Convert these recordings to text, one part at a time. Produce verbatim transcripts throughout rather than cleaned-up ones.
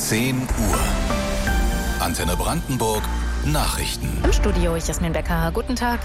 zehn Uhr. Antenne Brandenburg Nachrichten. Im Studio Jasmin Becker. Guten Tag.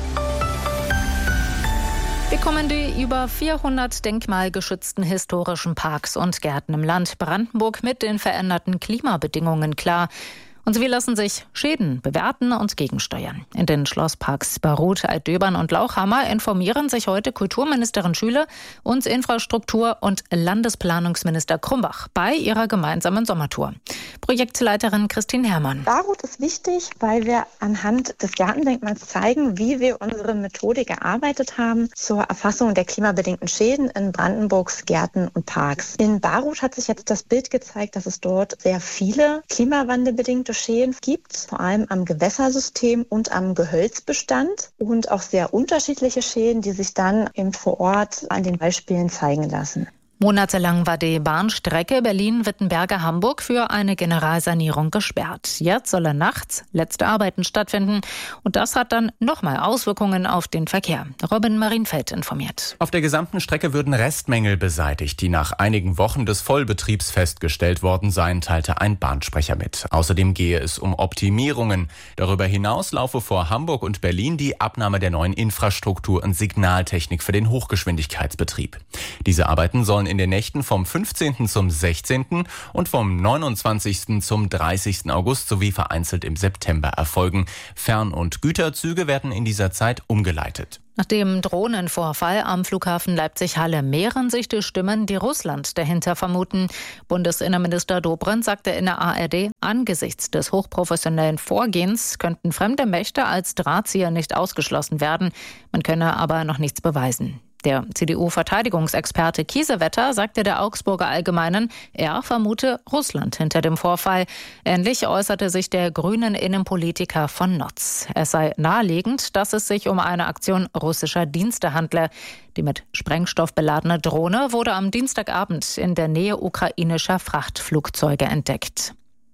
Wir kommen die über vierhundert denkmalgeschützten historischen Parks und Gärten im Land Brandenburg mit den veränderten Klimabedingungen klar. Und sie lassen sich Schäden bewerten und gegensteuern. In den Schlossparks Baruth, Altdöbern und Lauchhammer informieren sich heute Kulturministerin Schüle und Infrastruktur- und Landesplanungsminister Krumbach bei ihrer gemeinsamen Sommertour. Projektleiterin Christine Herrmann. Baruth ist wichtig, weil wir anhand des Gartendenkmals zeigen, wie wir unsere Methodik erarbeitet haben zur Erfassung der klimabedingten Schäden in Brandenburgs Gärten und Parks. In Baruth hat sich jetzt das Bild gezeigt, dass es dort sehr viele klimawandelbedingte Schäden gibt, vor allem am Gewässersystem und am Gehölzbestand und auch sehr unterschiedliche Schäden, die sich dann eben vor Ort an den Beispielen zeigen lassen. Monatelang war die Bahnstrecke Berlin-Wittenberge-Hamburg für eine Generalsanierung gesperrt. Jetzt sollen nachts letzte Arbeiten stattfinden. Und das hat dann nochmal Auswirkungen auf den Verkehr. Robin Marienfeld informiert. Auf der gesamten Strecke würden Restmängel beseitigt, die nach einigen Wochen des Vollbetriebs festgestellt worden seien, teilte ein Bahnsprecher mit. Außerdem gehe es um Optimierungen. Darüber hinaus laufe vor Hamburg und Berlin die Abnahme der neuen Infrastruktur und Signaltechnik für den Hochgeschwindigkeitsbetrieb. Diese Arbeiten sollen in den Nächten vom fünfzehnten zum sechzehnten und vom neunundzwanzigsten zum dreißigsten August sowie vereinzelt im September erfolgen. Fern- und Güterzüge werden in dieser Zeit umgeleitet. Nach dem Drohnenvorfall am Flughafen Leipzig-Halle mehren sich die Stimmen, die Russland dahinter vermuten. Bundesinnenminister Dobrindt sagte in der A R D, angesichts des hochprofessionellen Vorgehens könnten fremde Mächte als Drahtzieher nicht ausgeschlossen werden. Man könne aber noch nichts beweisen. Der C D U-Verteidigungsexperte Kiesewetter sagte der Augsburger Allgemeinen, er vermute Russland hinter dem Vorfall. Ähnlich äußerte sich der grünen Innenpolitiker von Notz. Es sei naheliegend, dass es sich um eine Aktion russischer Dienste handle. Die mit Sprengstoff beladene Drohne wurde am Dienstagabend in der Nähe ukrainischer Frachtflugzeuge entdeckt.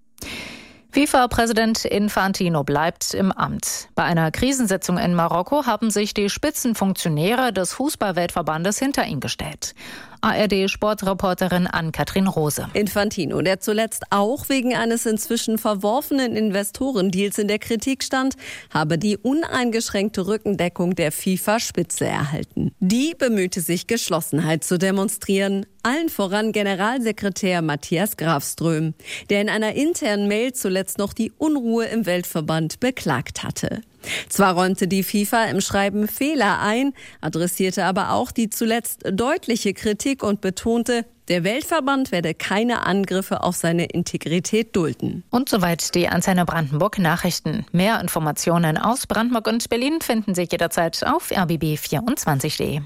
FIFA-Präsident Infantino bleibt im Amt. Bei einer Krisensitzung in Marokko haben sich die Spitzenfunktionäre des Fußball-Weltverbandes hinter ihn gestellt. A R D-Sportreporterin Ann-Kathrin Rose. Infantino, der zuletzt auch wegen eines inzwischen verworfenen Investorendeals in der Kritik stand, habe die uneingeschränkte Rückendeckung der FIFA-Spitze erhalten. Die bemühte sich, Geschlossenheit zu demonstrieren. Allen voran Generalsekretär Matthias Grafström, der in einer internen Mail zuletzt noch die Unruhe im Weltverband beklagt hatte. Zwar räumte die FIFA im Schreiben Fehler ein, adressierte aber auch die zuletzt deutliche Kritik und betonte, der Weltverband werde keine Angriffe auf seine Integrität dulden. Und soweit die Antenne Brandenburg Nachrichten. Mehr Informationen aus Brandenburg und Berlin finden Sie jederzeit auf r b b vierundzwanzig punkt d e.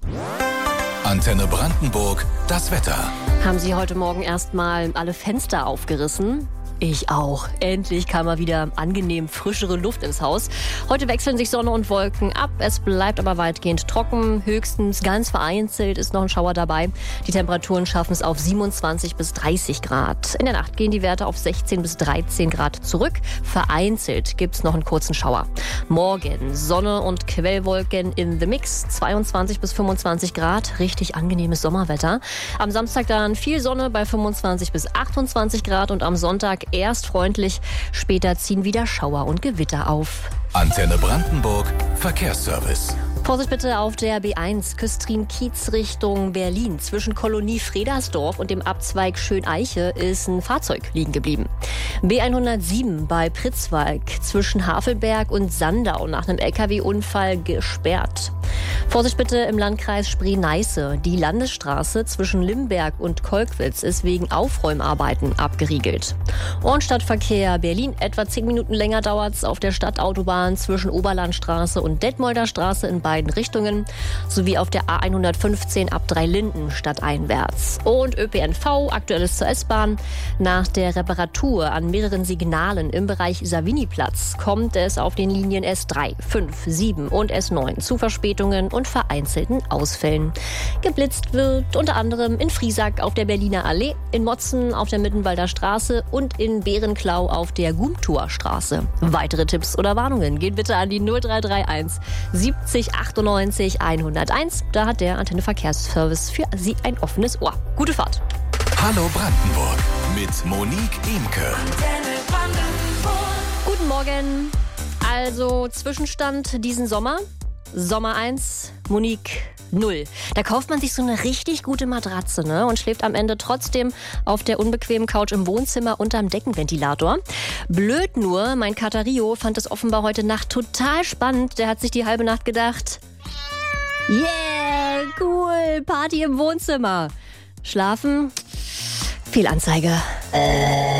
Antenne Brandenburg, das Wetter. Haben Sie heute Morgen erstmal alle Fenster aufgerissen? Ich auch. Endlich kam mal wieder angenehm frischere Luft ins Haus. Heute wechseln sich Sonne und Wolken ab. Es bleibt aber weitgehend trocken. Höchstens ganz vereinzelt ist noch ein Schauer dabei. Die Temperaturen schaffen es auf siebenundzwanzig bis dreißig Grad. In der Nacht gehen die Werte auf sechzehn bis dreizehn Grad zurück. Vereinzelt gibt es noch einen kurzen Schauer. Morgen Sonne und Quellwolken in the Mix. zweiundzwanzig bis fünfundzwanzig Grad. Richtig angenehmes Sommerwetter. Am Samstag dann viel Sonne bei fünfundzwanzig bis achtundzwanzig Grad und am Sonntag erst freundlich, später ziehen wieder Schauer und Gewitter auf. Antenne Brandenburg, Verkehrsservice. Vorsicht bitte auf der B eins Küstrin-Kiez Richtung Berlin. Zwischen Kolonie Fredersdorf und dem Abzweig Schöneiche ist ein Fahrzeug liegen geblieben. B hundertsieben bei Pritzwalk zwischen Havelberg und Sandau nach einem L K W-Unfall gesperrt. Vorsicht bitte im Landkreis Spree-Neiße. Die Landesstraße zwischen Limberg und Kolkwitz ist wegen Aufräumarbeiten abgeriegelt. Und Stadtverkehr Berlin. Etwa zehn Minuten länger dauert es auf der Stadtautobahn zwischen Oberlandstraße und Detmolder Straße in beiden Richtungen sowie auf der A hundertfünfzehn ab Dreilinden stadteinwärts. Und Ö P N V, aktuelles zur S-Bahn. Nach der Reparatur an mehreren Signalen im Bereich Saviniplatz kommt es auf den Linien S drei, fünf, sieben und S neun zu Verspätungen und vereinzelten Ausfällen. Geblitzt wird unter anderem in Friesack auf der Berliner Allee, in Motzen auf der Mittenwalder Straße und in Berenklau auf der Gumtower Straße. Weitere Tipps oder Warnungen geht bitte an die null drei drei eins siebzig achtundneunzig hunderteins. Da hat der Antenne Verkehrsservice für Sie ein offenes Ohr. Gute Fahrt. Hallo Brandenburg mit Monique Imke. Guten Morgen. Also Zwischenstand diesen Sommer. Sommer eins, Monique null. Da kauft man sich so eine richtig gute Matratze, ne? Und schläft am Ende trotzdem auf der unbequemen Couch im Wohnzimmer unterm Deckenventilator. Blöd nur, mein Kater Rio fand es offenbar heute Nacht total spannend. Der hat sich die halbe Nacht gedacht, yeah, cool, Party im Wohnzimmer. Schlafen, Fehlanzeige. Äh.